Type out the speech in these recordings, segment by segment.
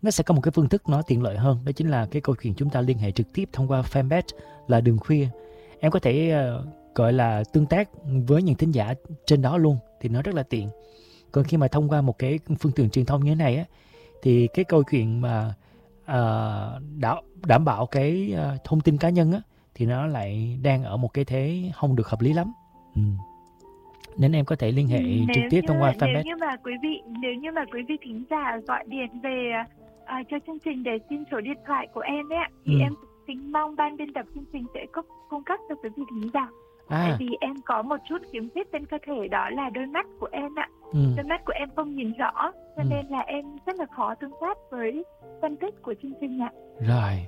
nó sẽ có một cái phương thức nó tiện lợi hơn, đó chính là cái câu chuyện chúng ta liên hệ trực tiếp thông qua fanpage là Đường Khuya. Em có thể gọi là tương tác với những thính giả trên đó luôn, thì nó rất là tiện. Còn khi mà thông qua một cái phương tiện truyền thông như thế này á, thì cái câu chuyện mà đảm bảo cái thông tin cá nhân á, thì nó lại đang ở một cái thế không được hợp lý lắm. Nên em có thể liên hệ trực tiếp thông qua fanpage. Nếu như mà quý vị thính giả gọi điện về cho chương trình để xin số điện thoại của em ấy ạ, thì em kính mong ban biên tập chương trình sẽ cung cấp cho quý vị thính giả. Tại vì em có một chút khiếm khuyết trên cơ thể, đó là đôi mắt của em ạ. Đôi mắt của em không nhìn rõ, cho nên là em rất là khó tương tác với phân tích của chương trình ạ. Rồi.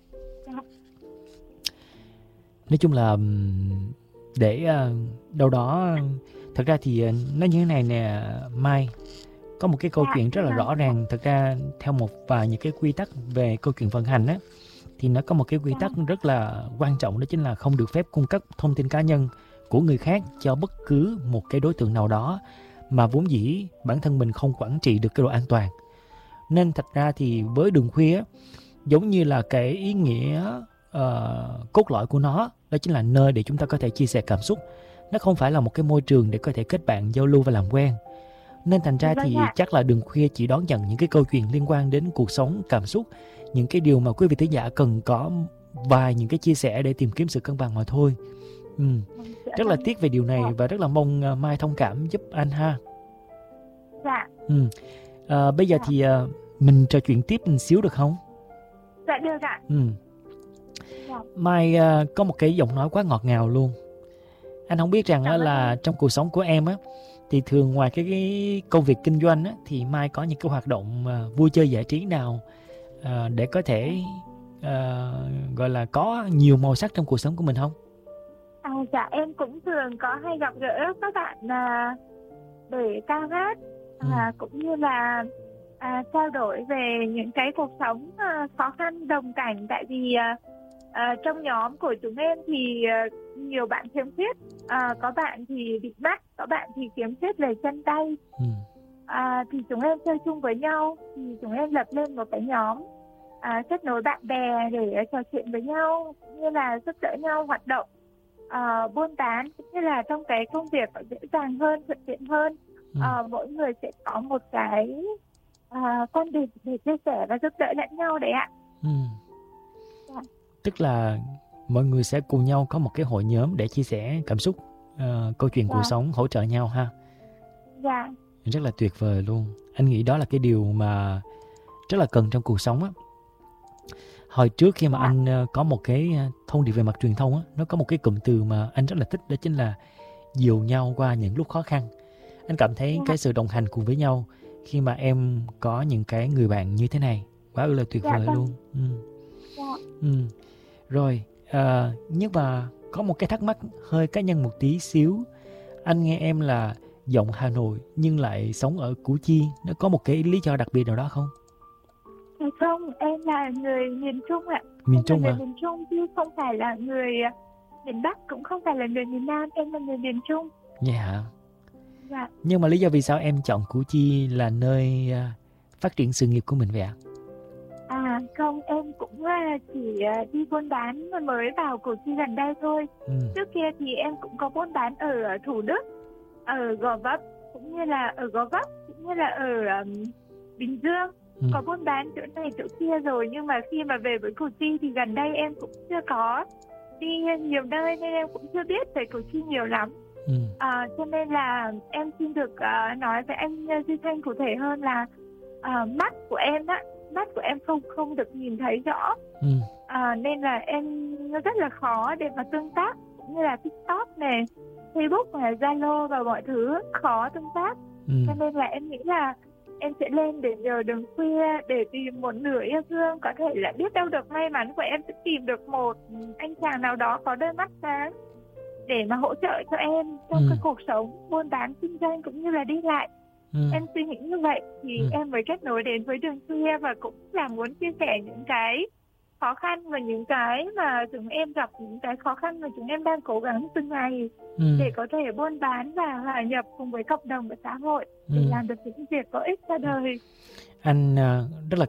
Nói chung là để đâu đó, thật ra thì nó như thế này nè Mai, có một cái câu chuyện rất là rõ ràng. Thật ra theo một vài những cái quy tắc về câu chuyện vận hành á, thì nó có một cái quy tắc rất là quan trọng, đó chính là không được phép cung cấp thông tin cá nhân của người khác cho bất cứ một cái đối tượng nào đó mà vốn dĩ bản thân mình không quản trị được cái độ an toàn. Nên thật ra thì với Đường Khuya á, giống như là cái ý nghĩa cốt lõi của nó, đó chính là nơi để chúng ta có thể chia sẻ cảm xúc. Nó không phải là một cái môi trường để có thể kết bạn, giao lưu và làm quen. Nên thành ra thì chắc là Đường Khuya chỉ đón nhận những cái câu chuyện liên quan đến cuộc sống, cảm xúc, những cái điều mà quý vị thính giả cần có vài những cái chia sẻ để tìm kiếm sự cân bằng mà thôi. Rất là tiếc về điều này và rất là mong Mai thông cảm giúp anh ha. Dạ. Bây giờ thì mình trò chuyện tiếp một xíu được không? Dạ được ạ. Mai có một cái giọng nói quá ngọt ngào luôn. Anh không biết rằng là trong cuộc sống của em á, thì thường ngoài cái công việc kinh doanh á, thì Mai có những cái hoạt động vui chơi giải trí nào để có thể gọi là có nhiều màu sắc trong cuộc sống của mình không? Dạ em cũng thường có hay gặp gỡ các bạn để ca hát, cũng như là trao đổi về những cái cuộc sống khó khăn đồng cảnh. Tại vì trong nhóm của chúng em thì nhiều bạn khiếm khuyết, có bạn thì bị mắt, có bạn thì khiếm khuyết về chân tay. Thì chúng em chơi chung với nhau, thì chúng em lập lên một cái nhóm kết nối bạn bè để trò chuyện với nhau, như là giúp đỡ nhau hoạt động buôn bán, cũng như là trong cái công việc dễ dàng hơn, thuận tiện hơn. Mỗi người sẽ có một cái quan điểm để chia sẻ và giúp đỡ lẫn nhau đấy ạ. Tức là mọi người sẽ cùng nhau có một cái hội nhóm để chia sẻ cảm xúc, câu chuyện cuộc sống, hỗ trợ nhau ha. Dạ. Rất là tuyệt vời luôn. Anh nghĩ đó là cái điều mà rất là cần trong cuộc sống á. Hồi trước khi mà anh có một cái thông điệp về mặt truyền thông á, nó có một cái cụm từ mà anh rất là thích, đó chính là dìu nhau qua những lúc khó khăn. Anh cảm thấy cái sự đồng hành cùng với nhau khi mà em có những cái người bạn như thế này quá là tuyệt vời luôn. Rồi, nhưng mà có một cái thắc mắc hơi cá nhân một tí xíu. Anh nghe em là giọng Hà Nội nhưng lại sống ở Củ Chi, nó có một cái lý do đặc biệt nào đó không? Không, em là người miền Trung ạ. Miền Trung à? Miền Trung chứ không phải là người miền Bắc, cũng không phải là người miền Nam, em là người miền Trung. Dạ hả? Dạ. Nhưng mà lý do vì sao em chọn Củ Chi là nơi phát triển sự nghiệp của mình vậy ạ? Không, em cũng chỉ đi buôn bán mới vào Củ Chi gần đây thôi. Trước kia thì em cũng có buôn bán ở Thủ Đức, ở Gò Vấp, cũng như là ở Gò Vấp, cũng như là ở Bình Dương. Có buôn bán chỗ này chỗ kia rồi, nhưng mà khi mà về với Củ Chi thì gần đây em cũng chưa có đi nhiều nơi, nên em cũng chưa biết về Củ Chi nhiều lắm. Cho nên là em xin được nói với anh Duy Thanh cụ thể hơn là mắt của em không được nhìn thấy rõ, nên là em rất là khó để mà tương tác, cũng như là TikTok này, Facebook này, Zalo và mọi thứ khó tương tác. Cho nên là em nghĩ là em sẽ lên để nhờ Đường Khuya để tìm một nửa yêu thương, có thể là biết đâu được may mắn của em sẽ tìm được một anh chàng nào đó có đôi mắt sáng để mà hỗ trợ cho em trong cái cuộc sống buôn bán kinh doanh cũng như là đi lại. Em suy nghĩ như vậy thì em mới kết nối đến với Đường Khuya, và cũng là muốn chia sẻ những cái khó khăn và những cái mà chúng em gặp, những cái khó khăn mà chúng em đang cố gắng từng ngày để có thể buôn bán và hòa nhập cùng với cộng đồng và xã hội để làm được những việc có ích cho đời. Anh rất là